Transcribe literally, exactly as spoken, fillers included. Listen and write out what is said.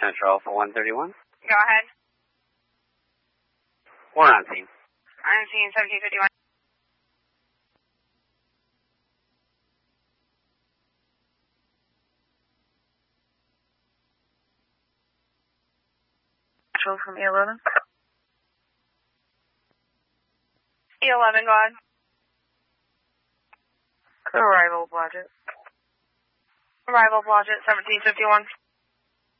Central Alpha one thirty-one. Go ahead. We're on scene. On scene seventeen fifty-one. Central from E eleven. E eleven, go ahead. Arrival, Blodgett. Arrival, Blodgett, seventeen fifty-one.